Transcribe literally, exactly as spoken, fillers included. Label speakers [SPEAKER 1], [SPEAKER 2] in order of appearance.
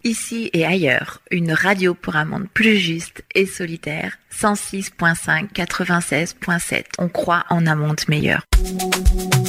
[SPEAKER 1] ici et ailleurs, une radio pour un monde plus juste et solidaire. cent six virgule cinq, quatre-vingt-seize virgule sept. On croit en un monde meilleur.